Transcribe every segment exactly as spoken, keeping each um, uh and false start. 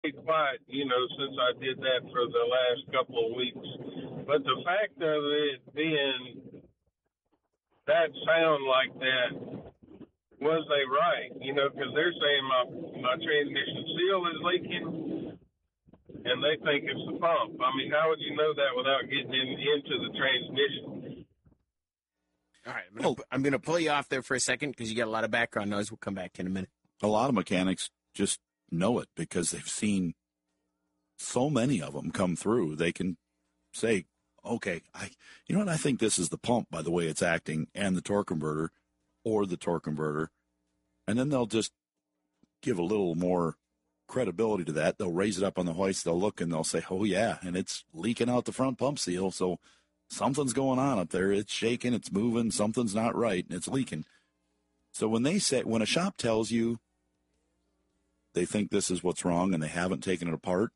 pretty quiet, you know, since I did that for the last couple of weeks. But the fact of it being that sound like that, was they right? You know, because they're saying my my transmission seal is leaking, and they think it's the pump. I mean, how would you know that without getting in, into the transmission? All right, I'm gonna, oh. I'm gonna pull you off there for a second because you got a lot of background noise. We'll come back in a minute. A lot of mechanics just know it because they've seen so many of them come through. They can say, okay, I, you know what? I think this is the pump by the way it's acting and the torque converter or the torque converter. And then they'll just give a little more credibility to that. They'll raise it up on the hoist. They'll look and they'll say, oh yeah. And it's leaking out the front pump seal. So something's going on up there. It's shaking. It's moving. Something's not right. And it's leaking. So when they say, when a shop tells you they think this is what's wrong and they haven't taken it apart,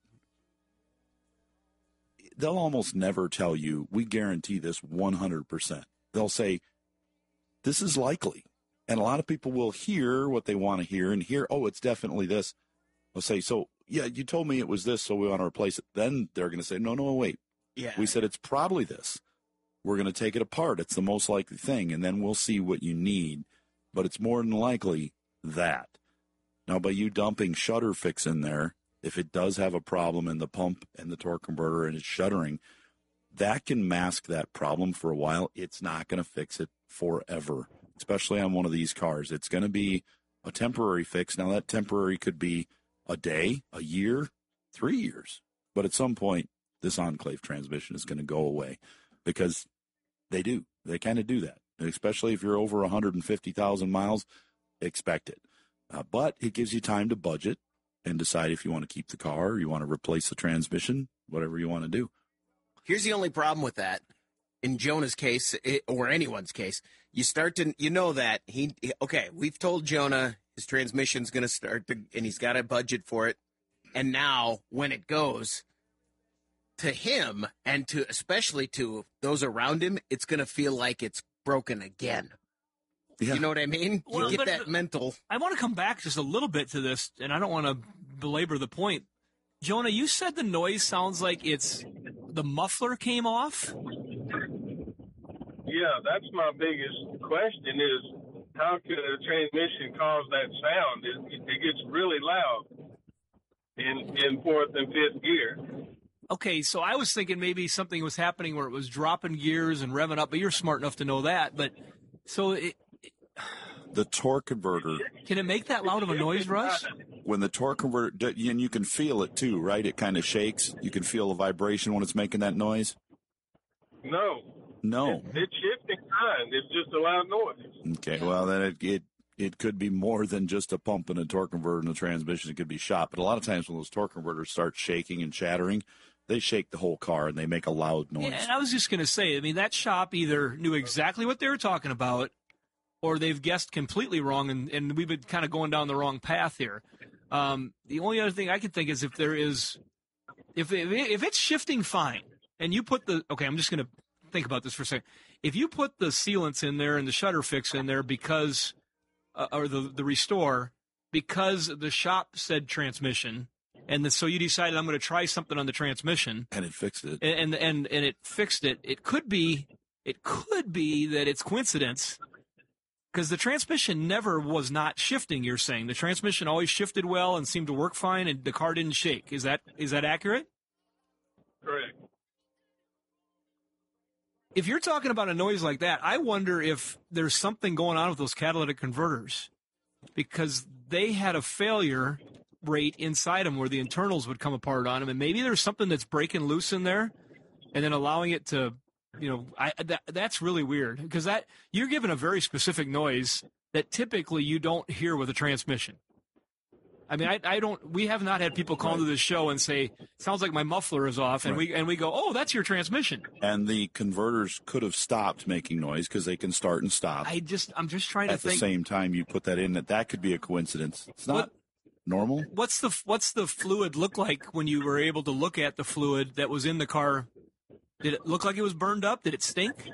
they'll almost never tell you, we guarantee this one hundred percent. They'll say, this is likely. And a lot of people will hear what they want to hear and hear, oh, it's definitely this. They'll say, so, yeah, you told me it was this, so we want to replace it. Then they're going to say, no, no, wait. Yeah. We said it's probably this. We're going to take it apart. It's the most likely thing, and then we'll see what you need. But it's more than likely that. Now, by you dumping shutter fix in there, if it does have a problem in the pump and the torque converter and it's shuttering, that can mask that problem for a while. It's not going to fix it forever, especially on one of these cars. It's going to be a temporary fix. Now, that temporary could be a day, a year, three years. But at some point, this Enclave transmission is going to go away because they do. They kind of do that, especially if you're over one hundred fifty thousand miles, expect it. Uh, but it gives you time to budget and decide if you want to keep the car or you want to replace the transmission, whatever you want to do. Here's the only problem with that. In Jonah's case, it, or anyone's case, you start to, you know that he, okay, we've told Jonah his transmission's going to start to, and he's got a budget for it. And now when it goes to him and to, especially to those around him, it's going to feel like it's broken again. Yeah. You know what I mean? Well, you get that mental. I want to come back just a little bit to this, and I don't want to belabor the point. Jonah, you said the noise sounds like it's the muffler came off? Yeah, that's my biggest question is how could a transmission cause that sound? It, it gets really loud in, in fourth and fifth gear. Okay, so I was thinking maybe something was happening where it was dropping gears and revving up, but you're smart enough to know that. But so it, the torque converter. Can it make that loud of a noise, Russ? When the torque converter, and you can feel it too, right? It kind of shakes. You can feel the vibration when it's making that noise. No. No. It, it's shifting kind. It's just a loud noise. Okay, well, then it, it it could be more than just a pump and a torque converter and a transmission. It could be shot. But a lot of times when those torque converters start shaking and shattering, they shake the whole car and they make a loud noise. Yeah, and I was just going to say, I mean, that shop either knew exactly what they were talking about or they've guessed completely wrong, and, and we've been kind of going down the wrong path here. Um, the only other thing I can think is if there is, if, if, if it's shifting fine, and you put the, okay, I'm just going to think about this for a second. If you put the sealants in there and the shutter fix in there because, uh, or the, the restore, because the shop said transmission, and the, so you decided I'm going to try something on the transmission. And it fixed it. And, and, and it fixed it. It could be, it could be that it's coincidence. Because the transmission never was not shifting, you're saying. The transmission always shifted well and seemed to work fine, and the car didn't shake. Is that is that accurate? Correct. If you're talking about a noise like that, I wonder if there's something going on with those catalytic converters. Because they had a failure rate inside them where the internals would come apart on them, and maybe there's something that's breaking loose in there and then allowing it to... You know, I, that, that's really weird because that you're given a very specific noise that typically you don't hear with a transmission. I mean, I, I don't. We have not had people call right. to this show and say, "Sounds like my muffler is off," and right. we and we go, "Oh, that's your transmission." And the converters could have stopped making noise because they can start and stop. I just, I'm just trying to think. At the same time, you put that in that that could be a coincidence. It's not what, normal. What's the What's the fluid look like when you were able to look at the fluid that was in the car? Did it look like it was burned up? Did it stink?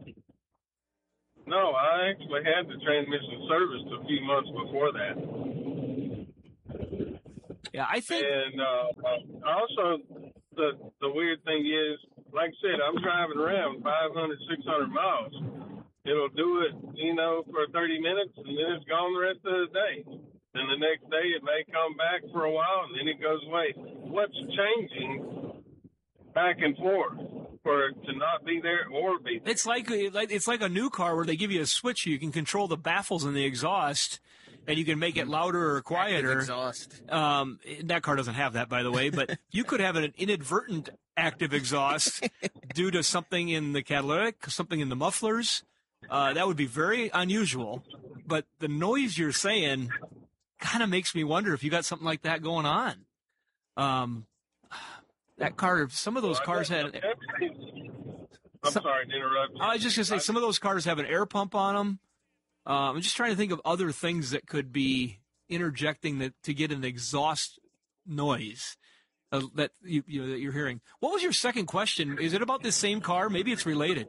No, I actually had the transmission serviced a few months before that. Yeah, I think. And uh, also, the the weird thing is, like I said, I'm driving around five hundred, six hundred miles. It'll do it, you know, for thirty minutes, and then it's gone the rest of the day. And the next day, it may come back for a while, and then it goes away. What's changing back and forth for it to not be there or be there? It's like it's like a new car where they give you a switch. You can control the baffles and the exhaust, and you can make it louder or quieter. Active exhaust. Um, that car doesn't have that, by the way. But you could have an inadvertent active exhaust due to something in the catalytic, something in the mufflers. Uh, that would be very unusual. But the noise you're saying kind of makes me wonder if you got something like that going on. Um, that car, some of those cars had. I'm sorry to interrupt you. I was just gonna say some of those cars have an air pump on them. Uh, I'm just trying to think of other things that could be interjecting that to get an exhaust noise uh, that you, you know, that you're hearing. What was your second question? Is it about the same car? Maybe it's related.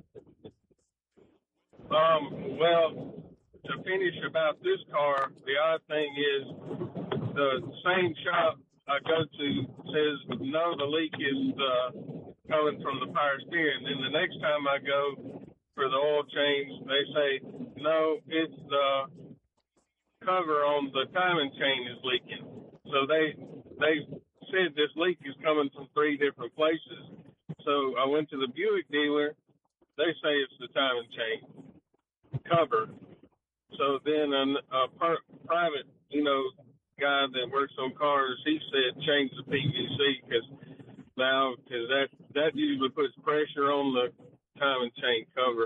Um, well, to finish about this car, the odd thing is the same shop I go to says, no, the leak is uh, coming from the power steering. Then the next time I go for the oil change, they say, no, it's the cover on the timing chain is leaking. So they they said this leak is coming from three different places. So I went to the Buick dealer. They say it's the timing chain cover. So then a, a per, private, you know, guy that works on cars, he said change the P V C because now because that that usually puts pressure on the timing chain cover,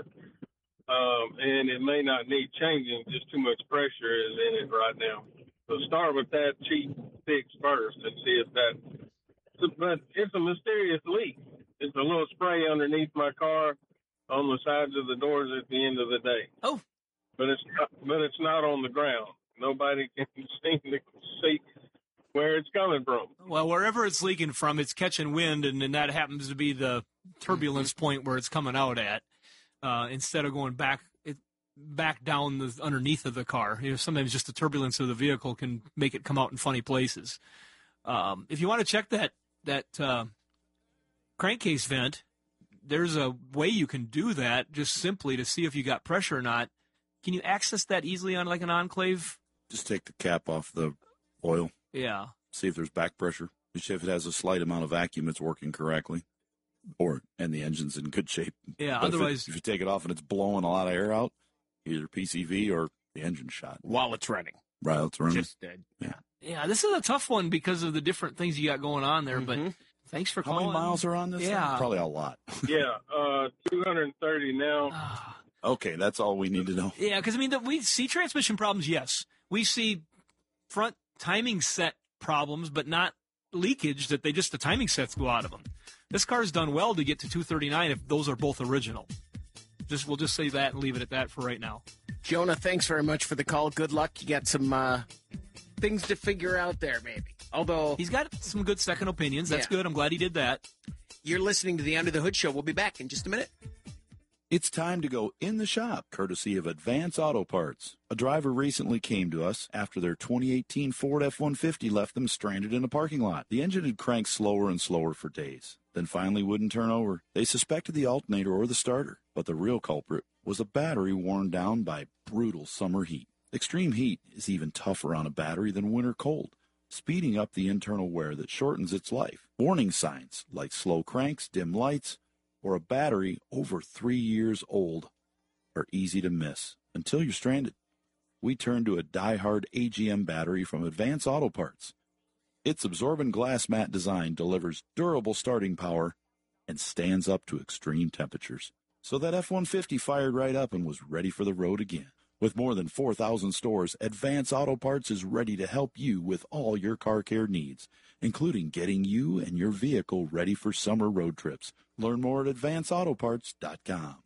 um, and it may not need changing. Just too much pressure is in it right now. So start with that cheap fix first and see if that. But it's a mysterious leak. It's a little spray underneath my car on the sides of the doors at the end of the day. Oh, but it's not, but it's not on the ground. Nobody can seem to see where it's coming from. Well, wherever it's leaking from, it's catching wind, and then that happens to be the turbulence point where it's coming out at. Uh, instead of going back, it back down the underneath of the car. You know, sometimes just the turbulence of the vehicle can make it come out in funny places. Um, if you want to check that that uh, crankcase vent, there's a way you can do that just simply to see if you got pressure or not. Can you access that easily on like an Enclave? Just take the cap off the oil. Yeah. See if there's back pressure. See if it has a slight amount of vacuum, it's working correctly. Or, and the engine's in good shape. Yeah, but otherwise. If, it, if you take it off and it's blowing a lot of air out, either P C V or the engine shot. While it's running. While it's running. Just dead. Yeah. Yeah, this is a tough one because of the different things you got going on there, Mm-hmm. but thanks for How calling. many miles are on this? Yeah. Thing? Probably a lot. Yeah, uh, two hundred thirty now. Okay, that's all we need to know. Yeah, because, I mean, the, we see transmission problems, yes. We see front timing set problems, but not leakage that they just, the timing sets go out of them. This car's done well to get to two thirty-nine if those are both original. Just We'll just say that and leave it at that for right now. Jonah, thanks very much for the call. Good luck. You got some uh, things to figure out there, maybe. Although he's got some good second opinions. That's Yeah. good. I'm glad he did that. You're listening to the Under the Hood Show. We'll be back in just a minute. It's time to go in the shop, courtesy of Advance Auto Parts. A driver recently came to us after their twenty eighteen Ford F one fifty left them stranded in a parking lot. The engine had cranked slower and slower for days, then finally wouldn't turn over. They suspected the alternator or the starter, but the real culprit was a battery worn down by brutal summer heat. Extreme heat is even tougher on a battery than winter cold, speeding up the internal wear that shortens its life. Warning signs like slow cranks, dim lights, or a battery over three years old are easy to miss until you're stranded. We turn to a die-hard A G M battery from Advance Auto Parts. Its absorbent glass mat design delivers durable starting power and stands up to extreme temperatures. So that F one fifty fired right up and was ready for the road again. With more than four thousand stores, Advance Auto Parts is ready to help you with all your car care needs, including getting you and your vehicle ready for summer road trips. Learn more at advance auto parts dot com.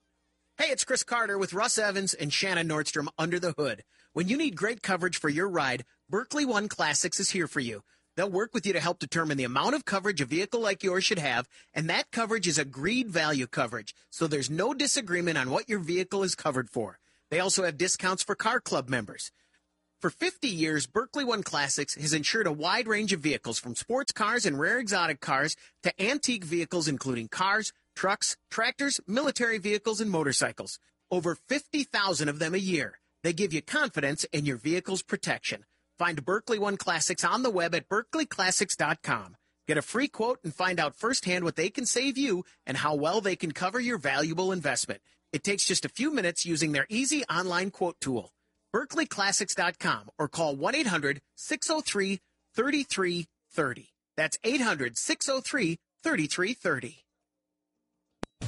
Hey, it's Chris Carter with Russ Evans and Shannon Nordstrom Under the Hood. When you need great coverage for your ride, Berkley One Classics is here for you. They'll work with you to help determine the amount of coverage a vehicle like yours should have, and that coverage is agreed value coverage, so there's no disagreement on what your vehicle is covered for. They also have discounts for Car Club members. For fifty years, Berkeley One Classics has insured a wide range of vehicles, from sports cars and rare exotic cars to antique vehicles, including cars, trucks, tractors, military vehicles, and motorcycles. Over fifty thousand of them a year. They give you confidence in your vehicle's protection. Find Berkeley One Classics on the web at berkeley classics dot com. Get a free quote and find out firsthand what they can save you and how well they can cover your valuable investment. It takes just a few minutes using their easy online quote tool. berkeley classics dot com or call one eight hundred six oh three three three three oh. That's eight hundred six oh three three three three oh.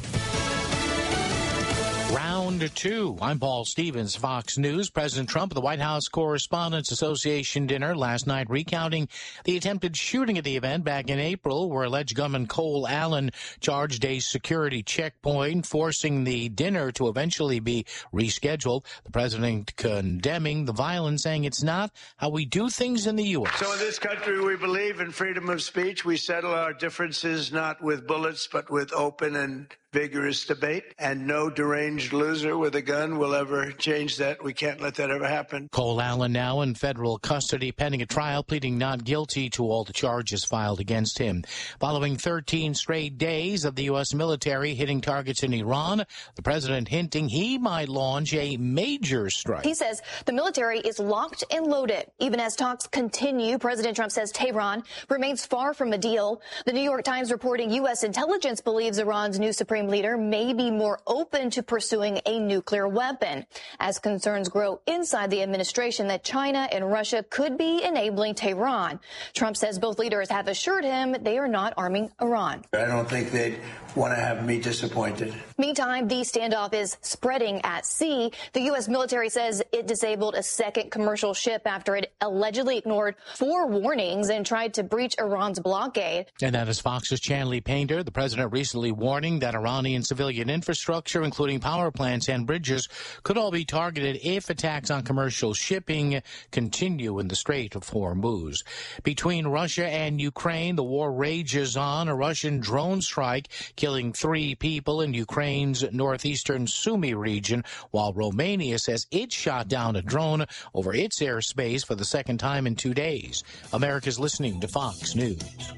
Round two. I'm Paul Stevens, Fox News. President Trump at the White House Correspondents Association dinner last night recounting the attempted shooting at the event back in April, where alleged gunman Cole Allen charged a security checkpoint, forcing the dinner to eventually be rescheduled. The president condemning the violence, saying it's not how we do things in the U S. So in this country, we believe in freedom of speech. We settle our differences not with bullets, but with open and vigorous debate, and no deranged loser with a gun will ever change that. We can't let that ever happen. Cole Allen now in federal custody pending a trial, pleading not guilty to all the charges filed against him. Following thirteen straight days of the U S military hitting targets in Iran, the president hinting he might launch a major strike. He says the military is locked and loaded. Even as talks continue, President Trump says Tehran remains far from a deal. The New York Times reporting U S intelligence believes Iran's new Supreme leader may be more open to pursuing a nuclear weapon, as concerns grow inside the administration that China and Russia could be enabling Tehran. Trump says both leaders have assured him they are not arming Iran. I don't think they'd want to have me disappointed. Meantime, the standoff is spreading at sea. The U S military says it disabled a second commercial ship after it allegedly ignored four warnings and tried to breach Iran's blockade. And that is Fox's Chanley Painter. The president recently warning that Iranian civilian infrastructure, including power plants and bridges, could all be targeted if attacks on commercial shipping continue in the Strait of Hormuz. Between Russia and Ukraine, the war rages on. A Russian drone strike killing three people in Ukraine's northeastern Sumy region, while Romania says it shot down a drone over its airspace for the second time in two days. America's listening to Fox News.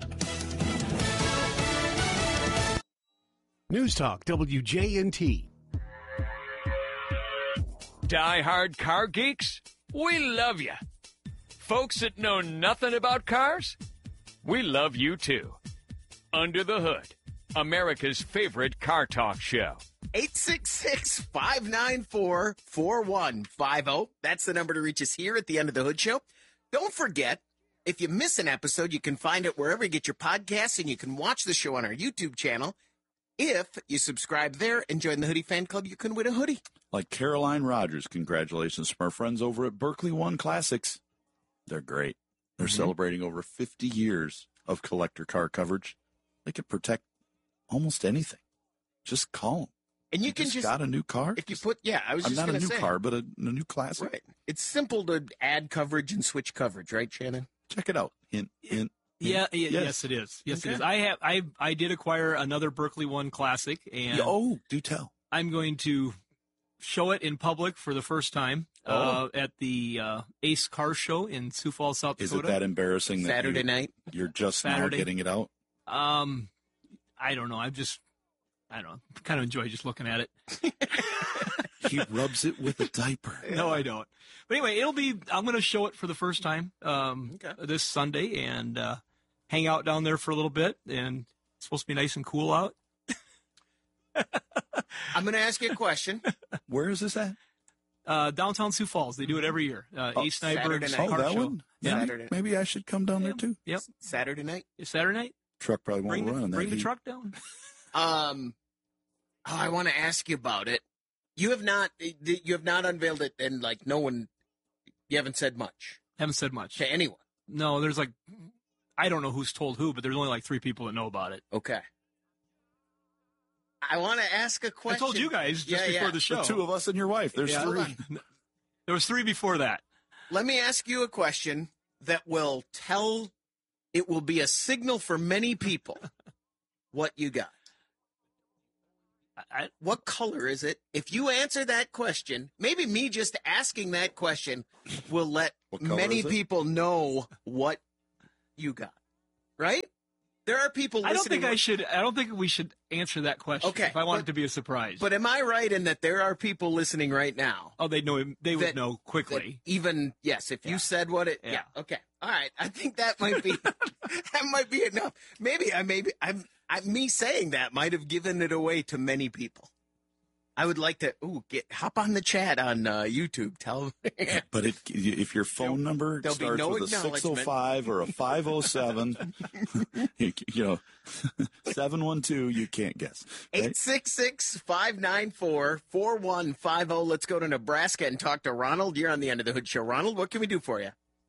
News Talk W J N T. Die-hard car geeks, we love you. Folks that know nothing about cars, we love you too. Under the Hood, America's favorite car talk show. eight six six, five nine four, four one five zero. That's the number to reach us here at the End of the Hood Show. Don't forget, if you miss an episode, you can find it wherever you get your podcasts, and you can watch the show on our YouTube channel. If you subscribe there and join the Hoodie Fan Club, you can win a hoodie. Like Caroline Rogers, congratulations from our friends over at Berkeley One Classics. They're great. They're mm-hmm. celebrating over fifty years of collector car coverage. They could protect almost anything. Just call them. And you, you can just, just got a new car. If you put, yeah, I was I'm just not a new say. car, but a, a new classic. Right. It's simple to add coverage and switch coverage, right, Shannon? Check it out. Hint, hint. Yeah, yeah yes. yes, it is. Yes, okay. it is. I have, I, I did acquire another Berkeley One Classic, and oh, do tell. I'm going to show it in public for the first time oh. uh, at the uh, Ace Car Show in Sioux Falls, South Is Dakota. it that embarrassing that Saturday you, night? You're just Saturday. now getting it out? Um, I don't know. I'm just, I don't know. Kind of enjoy just looking at it. He rubs it with a diaper. No, I don't. But anyway, it'll be. I'm going to show it for the first time um, Okay. this Sunday and uh, hang out down there for a little bit. And it's supposed to be nice and cool out. I'm going to ask you a question. Where is this at? Uh, downtown Sioux Falls. They do it every year. Uh, Oh, Ace Nyberg's Saturday night. Oh, car that show. one? Yeah. Maybe, Saturday. maybe I should come down there too. Yep. Saturday night? Saturday night. Truck probably won't Bring, run the, in that bring the heat. truck down. Um, oh, I want to ask you about it. You have not, you have not unveiled it, and like no one, you haven't said much Haven't said much. to anyone. No, there's like, I don't know who's told who, but there's only like three people that know about it. Okay. I want to ask a question. I told you guys just Yeah, before yeah. the show. The two of us and your wife. There's Yeah. three. There was three before that. Let me ask you a question that will tell, it will be a signal for many people what you got. I, What color is it? If you answer that question, maybe me just asking that question will let What color many is it? people know what you got. Right? There are people listening. I don't think I should. I don't think we should answer that question. Okay, if I want but- it to be a surprise. But am I right in that there are people listening right now? oh, they know. They would that- know that quickly. even yes, if you said what it, yeah. Yeah. okay, all right. I think that might be that might be enough. Maybe I maybe I'm, I me saying that might have given it away to many people. I would like to ooh get hop on the chat on uh, YouTube. Tell them. But it, if your phone number there'll be starts no with a six oh five or a five oh seven, you, you know, seven one two, you can't guess. Right? eight six six, five nine four, four one five zero. Let's go to Nebraska and talk to Ronald. You're on the End of the Hood Show. Ronald, what can we do for you?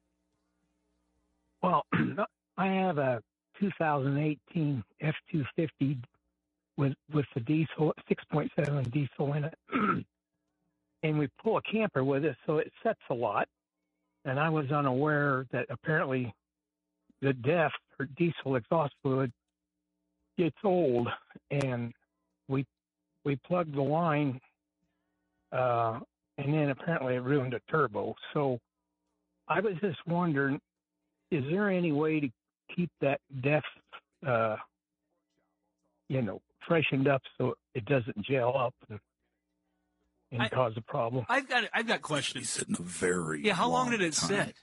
Well, I have a two thousand eighteen F two fifty with with the diesel six point seven diesel in it, and we pull a camper with it, so it sets a lot. And I was unaware that apparently the D E F or diesel exhaust fluid gets old, and we we plugged the line, uh, and then apparently it ruined the turbo. So I was just wondering, is there any way to keep that D E F, uh, you know, freshened up so it doesn't gel up and, and I- cause a problem? I've got. I've got He's questions. sitting a very Yeah. How long did it time. sit?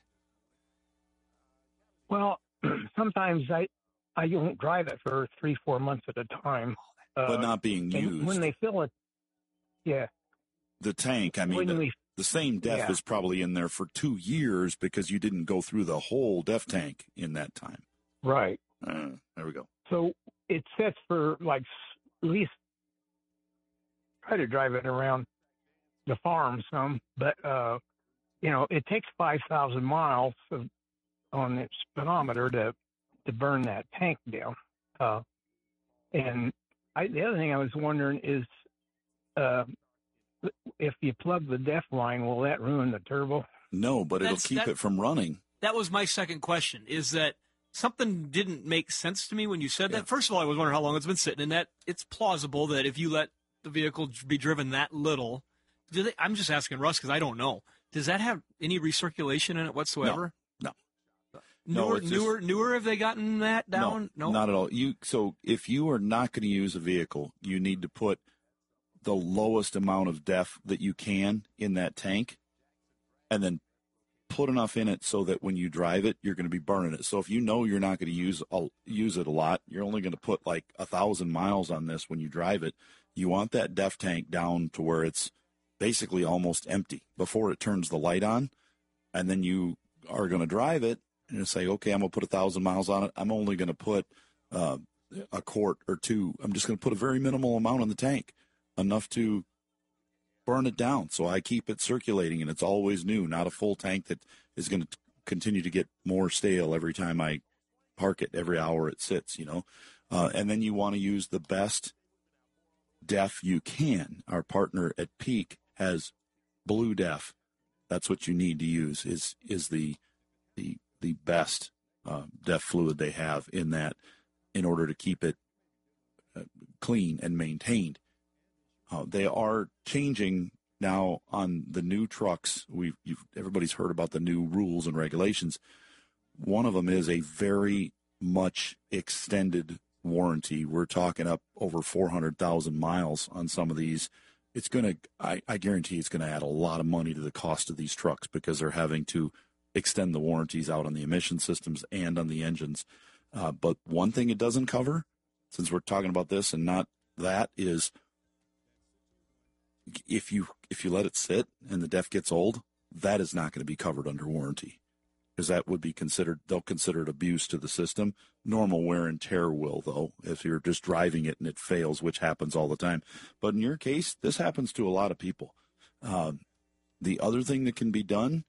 Well, sometimes I I don't drive it for three, four months at a time. Uh, But not being and used. when they fill it, yeah. The tank, I mean, when the, we the same D E F Yeah. is probably in there for two years because you didn't go through the whole D E F tank in that time. right. Uh, there we go. So it sets for like s- at least try to drive it around the farm some, but uh, you know it takes five thousand miles of, on its speedometer to to burn that tank down. Uh, and I, the other thing I was wondering is uh, if you plug the D E F line, will that ruin the turbo? No, but it'll That's- keep that- it from running. That was my second question. Is that something didn't make sense to me when you said Yeah. that? First of all, I was wondering how long it's been sitting, and that it's plausible that if you let the vehicle be driven that little, do they? I'm just asking Russ because I don't know. Does that have any recirculation in it whatsoever? No. No, Newer, it's just- newer, newer. Have they gotten that down? No, not at all. You so if you are not going to use a vehicle, you need to put the lowest amount of D E F that you can in that tank, and then put enough in it so that when you drive it, you're going to be burning it. So if you know you're not going to use a- use it a lot, you're only going to put like a thousand miles on this when you drive it. You want that D E F tank down to where it's basically almost empty before it turns the light on, and then you are going to drive it and say, okay, I'm going to put a thousand miles on it. I'm only going to put uh, a quart or two. I'm just going to put a very minimal amount in the tank, enough to burn it down. So I keep it circulating, and it's always new, not a full tank that is going to continue to get more stale every time I park it, every hour it sits, you know. Uh, and then you want to use the best D E F you can. Our partner at Peak has Blue D E F. That's what you need to use is is the the the best uh, D E F fluid they have in that, in order to keep it uh, clean and maintained. Uh, they are changing now on the new trucks. We've you've, everybody's heard about the new rules and regulations. One of them is a very much extended warranty. We're talking up over four hundred thousand miles on some of these. It's going to, I, I guarantee it's going to add a lot of money to the cost of these trucks because they're having to extend the warranties out on the emission systems and on the engines. Uh, but one thing it doesn't cover, since we're talking about this and not that, is if you if you let it sit and the D E F gets old, that is not going to be covered under warranty, because that would be considered, they'll consider it abuse to the system. Normal wear and tear will, though, if you're just driving it and it fails, which happens all the time. But in your case, this happens to a lot of people. Um, the other thing that can be done,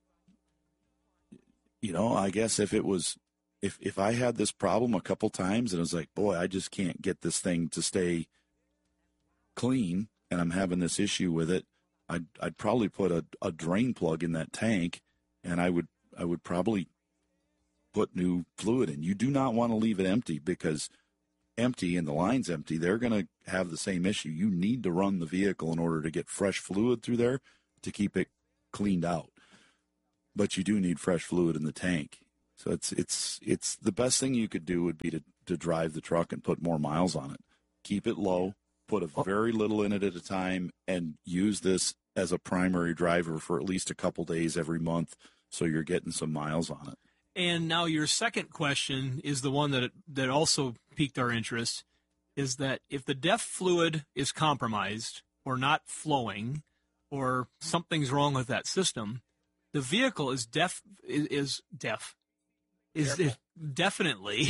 you know, I guess if it was, if, if I had this problem a couple times and it was like, boy, I just can't get this thing to stay clean and I'm having this issue with it, I'd, I'd probably put a, a drain plug in that tank, and I would I would probably put new fluid in. You do not want to leave it empty, because empty and the line's empty, they're going to have the same issue. You need to run the vehicle in order to get fresh fluid through there to keep it cleaned out. But you do need fresh fluid in the tank. So it's it's it's the best thing you could do would be to, to drive the truck and put more miles on it. Keep it low, put a very little in it at a time, and use this as a primary driver for at least a couple days every month so you're getting some miles on it. And now your second question is the one that that also piqued our interest, is that if the D E F fluid is compromised or not flowing or something's wrong with that system, the vehicle is deaf is, is deaf is it definitely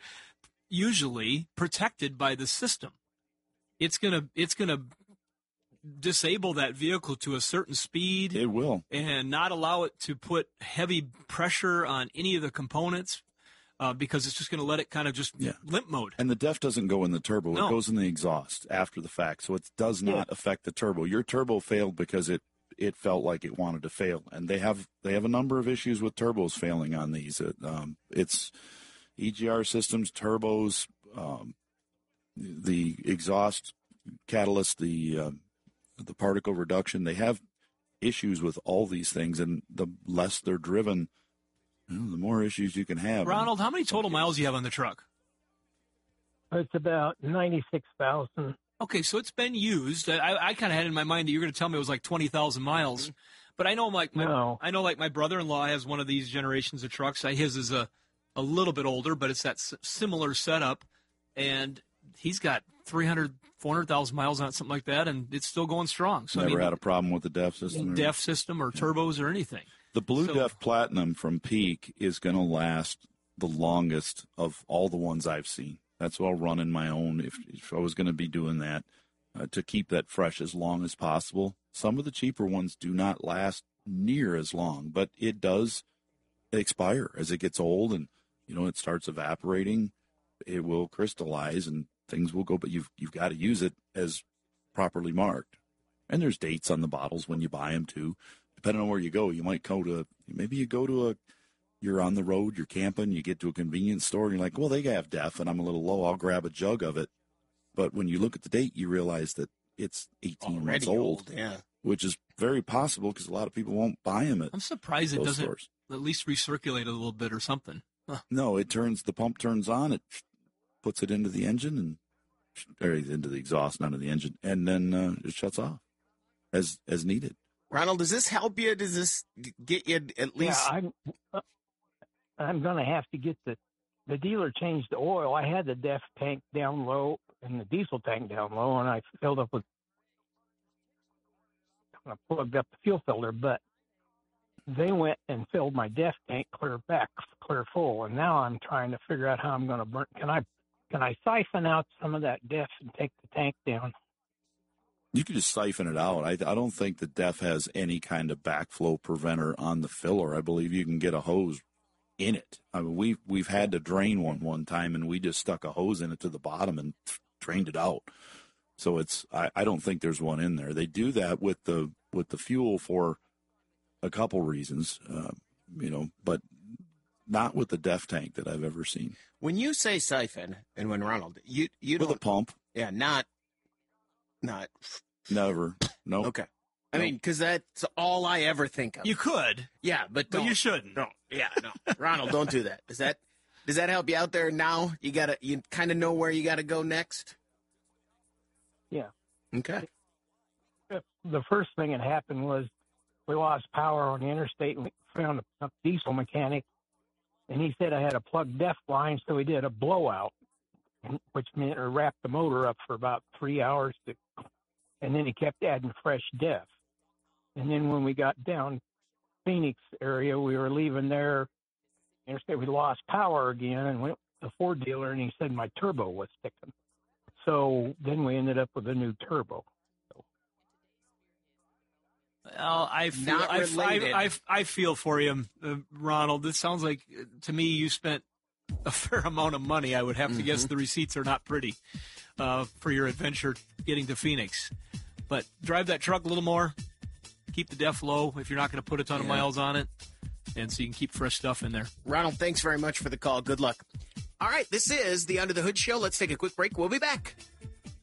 usually protected by the system. It's gonna it's gonna disable that vehicle to a certain speed. It will, and not allow it to put heavy pressure on any of the components uh, because it's just going to let it kind of just yeah. limp mode. And the D E F doesn't go in the turbo; No. it goes in the exhaust after the fact, so it does not yeah. affect the turbo. Your turbo failed because it. It felt like it wanted to fail, and they have they have a number of issues with turbos failing on these. It, um, it's E G R systems, turbos, um, the exhaust catalyst, the uh, the particle reduction. They have issues with all these things, and the less they're driven, you know, the more issues you can have. Ronald, how many total miles do you have on the truck? It's about ninety-six thousand. Okay, so it's been used. I, I kind of had in my mind that you were going to tell me it was like twenty thousand miles, but I know like my, no. I know like my brother-in-law has one of these generations of trucks. His is a, a little bit older, but it's that s- similar setup, and he's got three hundred, four hundred thousand miles on it, something like that, and it's still going strong. So Never I mean, had a problem with the D E F system? D E F system or turbos or anything. The Blue so, D E F Platinum from Peak is going to last the longest of all the ones I've seen. That's what I'll run in my own if, if I was going to be doing that. Uh, to keep that fresh as long as possible. Some of the cheaper ones do not last near as long, but it does expire as it gets old and, you know, it starts evaporating. It will crystallize and things will go, but you've, you've got to use it as properly marked. And there's dates on the bottles when you buy them too. Depending on where you go, you might go to, maybe you go to a, you're on the road, you're camping, you get to a convenience store and you're like, well, they have D E F and I'm a little low. I'll grab a jug of it. But when you look at the date, you realize that it's eighteen Already months old, old, yeah. which is very possible because a lot of people won't buy them at I'm surprised it those doesn't stores. at least recirculate a little bit or something. Huh. No, it turns, the pump turns on, it puts it into the engine and, or into the exhaust, not into the engine, and then uh, it shuts off as as needed. Ronald, does this help you? Does this get you at least? Yeah, I'm, uh, I'm going to have to get the, the dealer changed the oil. I had the D E F tank down low and the diesel tank down low, and I filled up with, I plugged up the fuel filter, but they went and filled my D E F tank clear back, clear full, and now I'm trying to figure out how I'm going to burn. Can I, can I siphon out some of that D E F and take the tank down? You can just siphon it out. I, I don't think the D E F has any kind of backflow preventer on the filler. I believe you can get a hose in it. I mean, we've, we've had to drain one one time, and we just stuck a hose in it to the bottom and drained it out. So it's, I, I don't think there's one in there. They do that with the, with the fuel for a couple reasons, uh, you know, but not with the D E F tank that I've ever seen. When you say siphon, and when Ronald, you, you With don't. a pump. Yeah, not, not. Never. No. Okay. I Nope. mean, because that's all I ever think of. You could, yeah, but but don't. you shouldn't. No, yeah, no. Ronald, don't do that. Does that does that help you out there now? You gotta, you kind of know where you gotta go next. Yeah. Okay. The first thing that happened was we lost power on the interstate, and we found a, a diesel mechanic, and he said I had a plugged D E F line, so he did a blowout, which meant or wrapped the motor up for about three hours, to, and then he kept adding fresh D E F. And then when we got down Phoenix area, we were leaving there, interstate, we lost power again, and went to the Ford dealer, and he said my turbo was sticking. So then we ended up with a new turbo. Well, I feel, Not I, related. I, I, I feel for you, uh, Ronald. This sounds like, uh, to me, you spent a fair amount of money. I would have to guess the receipts are not pretty uh, for your adventure getting to Phoenix. But drive that truck a little more. Keep the D E F low if you're not going to put a ton of Yeah. miles on it. And so you can keep fresh stuff in there. Ronald, thanks very much for the call. Good luck. All right, this is the Under the Hood Show. Let's take a quick break. We'll be back.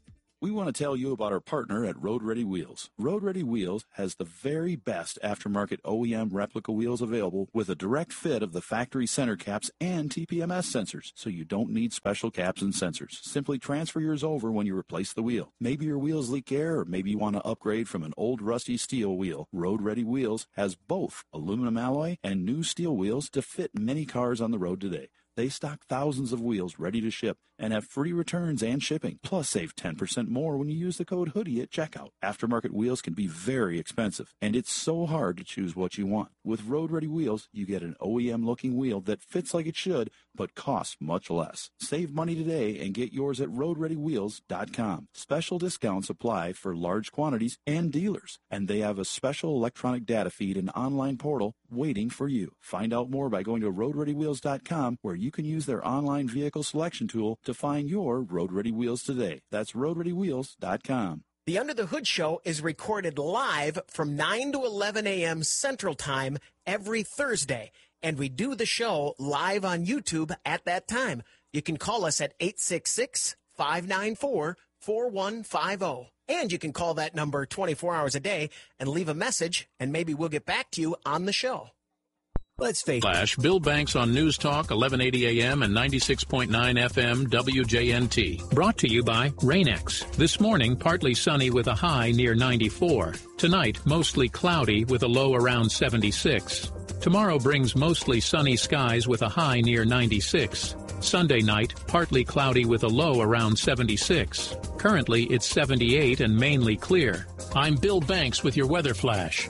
We want to tell you about our partner at Road Ready Wheels. Road Ready Wheels has the very best aftermarket O E M replica wheels available with a direct fit of the factory center caps and T P M S sensors, so you don't need special caps and sensors. Simply transfer yours over when you replace the wheel. Maybe your wheels leak air, or maybe you want to upgrade from an old rusty steel wheel. Road Ready Wheels has both aluminum alloy and new steel wheels to fit many cars on the road today. They stock thousands of wheels ready to ship and have free returns and shipping. Plus, save ten percent more when you use the code HOODIE at checkout. Aftermarket wheels can be very expensive, and it's so hard to choose what you want. With Road Ready Wheels, you get an O E M-looking wheel that fits like it should, but costs much less. Save money today and get yours at road ready wheels dot com. Special discounts apply for large quantities and dealers, and they have a special electronic data feed and online portal waiting for you. Find out more by going to road ready wheels dot com, where you can use their online vehicle selection tool to find your Road Ready Wheels today. That's road ready wheels dot com. The Under the Hood Show is recorded live from nine to eleven a.m. Central Time every Thursday, and we do the show live on YouTube at that time. You can call us at eight six six, five nine four, four one five zero. And you can call that number twenty-four hours a day and leave a message, and maybe we'll get back to you on the show. Let's face it. Flash, Bill Banks on News Talk, eleven eighty a.m. and ninety-six point nine F M W J N T. Brought to you by Rain-X. This morning, partly sunny with a high near ninety-four. Tonight, mostly cloudy with a low around seventy-six. Tomorrow brings mostly sunny skies with a high near ninety-six. Sunday night, partly cloudy with a low around seventy-six. Currently, it's seventy-eight and mainly clear. I'm Bill Banks with your weather flash.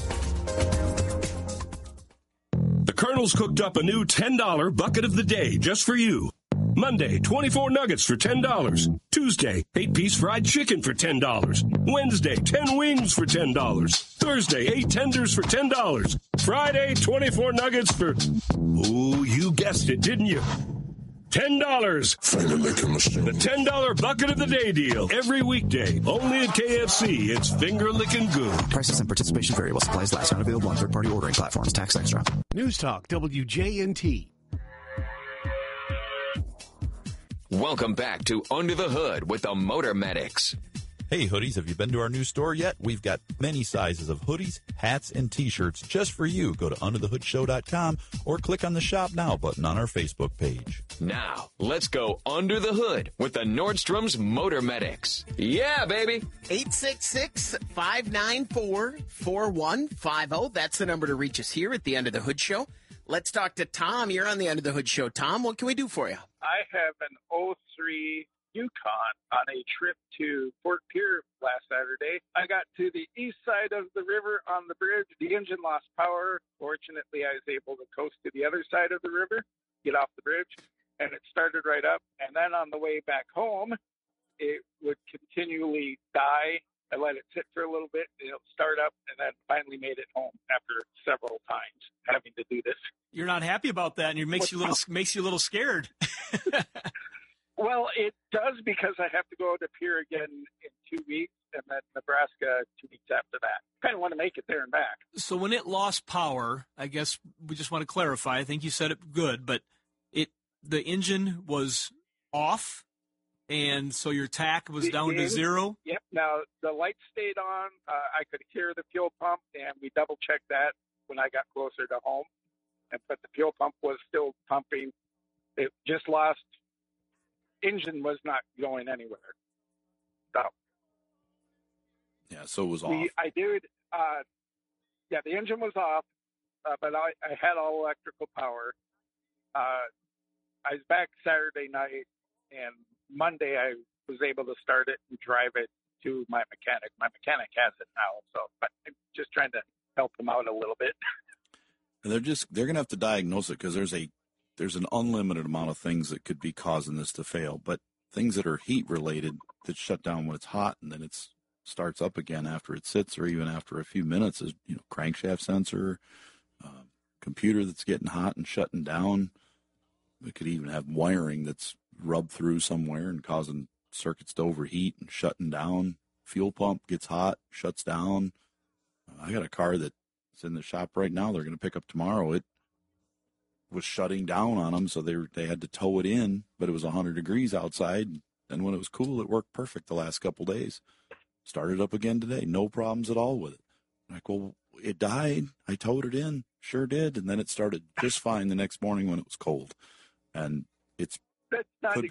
The Colonel's cooked up a new ten dollar bucket of the day just for you. Monday, twenty-four nuggets for ten dollars. Tuesday, eight-piece fried chicken for ten dollars. Wednesday, ten wings for ten dollars. Thursday, eight tenders for ten dollars. Friday, twenty-four nuggets for... Ooh, you guessed it, didn't you? ten dollars. Finger licking machine. The ten dollar bucket of the day deal. Every weekday. Only at K F C. It's finger licking good. Prices and participation vary while supplies last. Not available on third-party ordering platforms. Tax extra. News Talk W J N T. Welcome back to Under the Hood with the Motor Medics. Hey, hoodies, have you been to our new store yet? We've got many sizes of hoodies, hats, and T-shirts just for you. Go to under the hood show dot com or click on the Shop Now button on our Facebook page. Now, let's go under the hood with the Nordstrom's Motor Medics. Yeah, baby. eight six six, five nine four, four one five zero. That's the number to reach us here at the Under the Hood Show. Let's talk to Tom. You're on the Under the Hood Show. Tom, what can we do for you? I have an oh three Yukon on a trip to Fort Pierre last Saturday. I got to the east side of the river on the bridge. The engine lost power. Fortunately, I was able to coast to the other side of the river, get off the bridge, and it started right up. And then on the way back home, it would continually die. I let it sit for a little bit, and it'll start up, and then finally made it home after several times having to do this. You're not happy about that, and it makes you a little makes you a little scared. Well, it does, because I have to go to Pierre again in two weeks, and then Nebraska two weeks after that. Kind of want to make it there and back. So when it lost power, I guess we just want to clarify. I think you said it good, but it the engine was off, and so your tack was down to zero? Yep. Now, the lights stayed on. Uh, I could hear the fuel pump, and we double-checked that when I got closer to home. And, but the fuel pump was still pumping. It just lost. Engine was not going anywhere. So, yeah, so it was off. We, I did, uh, yeah, the engine was off, uh, but I, I had all electrical power. Uh, I was back Saturday night, and Monday I was able to start it and drive it to my mechanic. My mechanic has it now, so but I'm just trying to help him out a little bit. And they're just they're going to have to diagnose it, because there's a there's an unlimited amount of things that could be causing this to fail. But things that are heat related that shut down when it's hot and then it starts up again after it sits, or even after a few minutes, is you know crankshaft sensor, uh, computer that's getting hot and shutting down. We could even have wiring that's rubbed through somewhere and causing circuits to overheat and shutting down. Fuel pump gets hot, shuts down. Uh, I got a car that's in the shop right now. They're going to pick up tomorrow. It was shutting down on them, so they they had to tow it in, but it was one hundred degrees outside. And when it was cool, it worked perfect the last couple days. Started up again today. No problems at all with it. Like, well, it died. I towed it in. Sure did. And then it started just fine the next morning when it was cold. And it's That's not could